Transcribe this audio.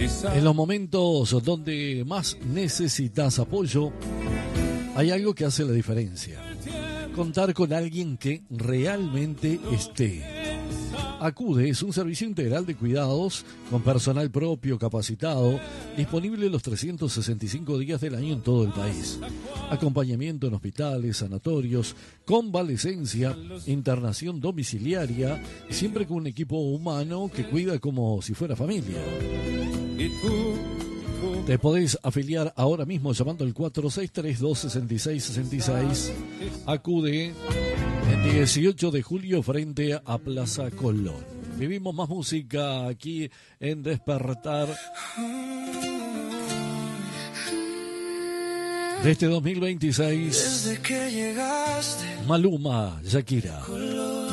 En los momentos donde más necesitas apoyo, hay algo que hace la diferencia. Contar con alguien que realmente esté. Acude es un servicio integral de cuidados con personal propio, capacitado, disponible los 365 días del año en todo el país. Acompañamiento en hospitales, sanatorios, convalecencia, internación domiciliaria, siempre con un equipo humano que cuida como si fuera familia. Te podés afiliar ahora mismo llamando al 4632-6666. Acude el 18 de julio frente a Plaza Colón. Vivimos más música aquí en Despertar de este 2026. Desde que llegaste, Maluma, Shakira. con